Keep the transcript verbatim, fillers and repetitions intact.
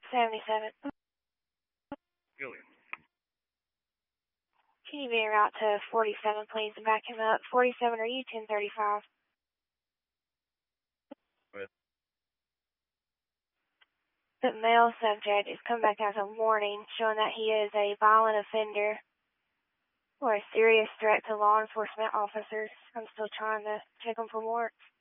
seventy-seven. Gillian. Can you be en route to forty-seven, please, and back him up? forty-seven, are you ten thirty-five? With? The male subject is come back as a warning, showing that he is a violent offender or a serious threat to law enforcement officers. I'm still trying to check him for warrants.